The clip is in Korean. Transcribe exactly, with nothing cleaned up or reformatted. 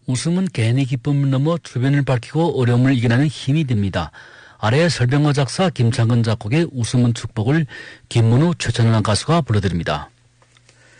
웃음은 개인의 기쁨을 넘어 주변을 밝히고 어려움을 이겨내는 힘이 됩니다. 아래 설병호 작사, 김창근 작곡의 웃음은 축복을 김문우, 최천란 가수가 불러드립니다.